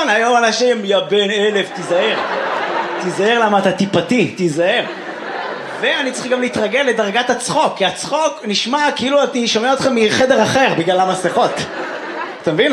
נכון, היום אנשים, יא בן 1000, תיזהר. תיזהר למה אתה טיפתי, תיזהר. ואני צריך גם להתרגל לדרגת הצחוק, כי הצחוק נשמע כאילו אני שומע אתכם מחדר אחר בגלל המסכות. אתה מבין?